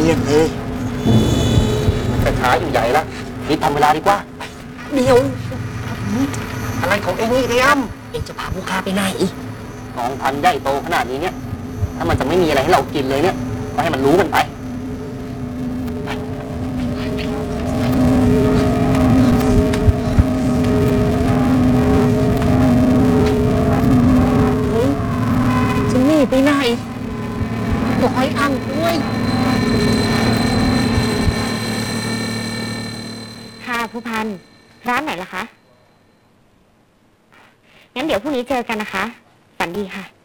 งียบๆเลยแต่ช้าอยู่ใหญ่ละรีบทำเวลาดีกว่าเดี๋ยวอะไรของเอ็งนี่เรียมเอ็งจะพาผู้ค้าไปไหนกองพันใหญ่โตขนาดนี้เนี่ยถ้ามันจะไม่มีอะไรให้เรากินเลยเนี่ยก็ให้มันรู้กันไปจะหนีไปไหนบอกให้อังด้วยค่ะผู้พันร้านไหนล่ะคะงั้นเดี๋ยวพรุ่งนี้เจอกันนะคะฝันดีค่ะ